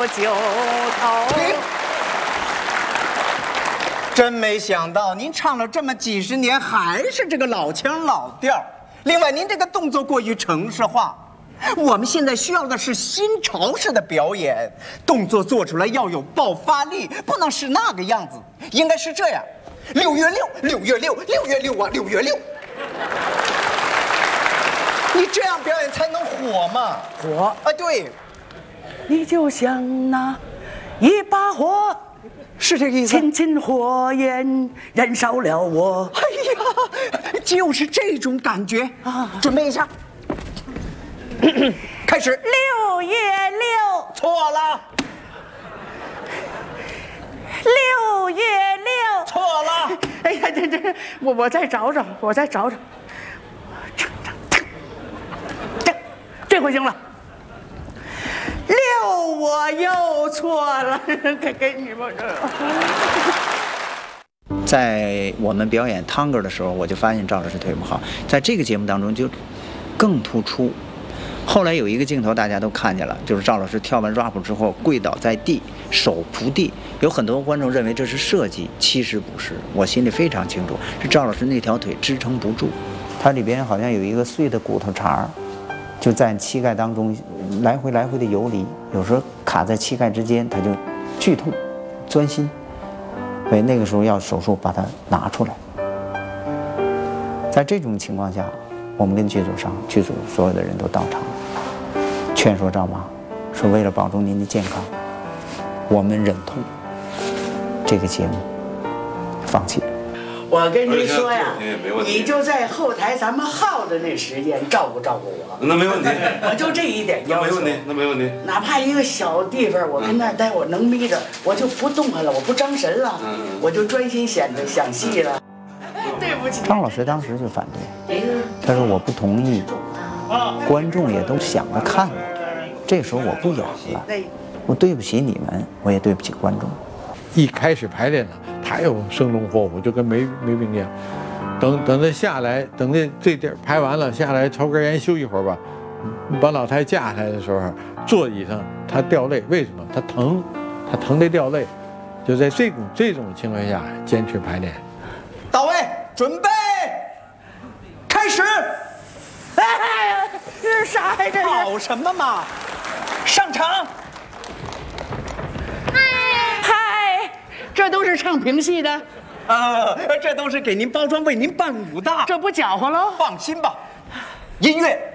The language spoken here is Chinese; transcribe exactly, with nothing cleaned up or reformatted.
九头。 停！真没想到您唱了这么几十年，还是这个老腔老调。另外，您这个动作过于程式化。我们现在需要的是新潮式的表演，动作做出来要有爆发力，不能是那个样子，应该是这样：六月六，六月六，六月六啊，六月六。你这样表演才能火嘛？ 火啊，对。 你就像那一把火， 是这个意思。 亲亲火焰燃烧了我。 哎呀，就是这种感觉啊！准备一下。开始。 六月六， 错了。 六月六， 错了。 哎呀，这这，我我再找找，我再找找。这这回行了。六，我又错了，给给你们这。 在我们表演探戈的时候，我就发现赵老师腿不好，在这个节目当中就更突出。后来有一个镜头大家都看见了，就是赵老师跳完 rap 之后跪倒在地，手扶地，有很多观众认为这是设计，其实不是，我心里非常清楚，是赵老师那条腿支撑不住，它里边好像有一个碎的骨头茬，就在膝盖当中来回来回的游离，有时候卡在膝盖之间，它就剧痛钻心，所以那个时候要手术把它拿出来。在这种情况下，我们跟剧组上，剧组所有的人都到场，劝说赵妈，说为了保住您的健康，我们忍痛这个节目放弃了。 我跟您说呀，你就在后台咱们耗的那时间照顾照顾我， 那没问题。 我就这一点要求。 那没问题，那没问题。 哪怕一个小地方，我跟那儿待，我能眯着，我就不动弹了，我不张神了，我就专心想着想戏了。对不起。 张老师当时就反对，他说我不同意，观众也都想着看呢，这时候我不演了，我对不起你们，我也对不起观众。 一开始排练了，他又生龙活虎，就跟没没病一样。等等他下来，等那这地儿排完了下来抽根烟休一会儿吧。把老太架下来的时候，座椅上他掉泪，为什么？他疼，他疼得掉泪。就在这种这种情况下坚持排练。 到位，准备，开始。 哎，这是啥呀？这是跑什么嘛？上场。 嗨，这都是唱评戏的。 呃，这都是给您包装，为您伴舞的。 这不搅和喽？ 放心吧，音乐